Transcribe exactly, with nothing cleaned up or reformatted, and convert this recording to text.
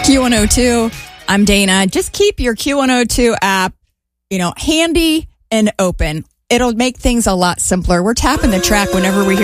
Q one oh two. I'm Dana. Just keep your Q one oh two app, you know, handy and open. It'll make things a lot simpler. We're tapping the track whenever we hear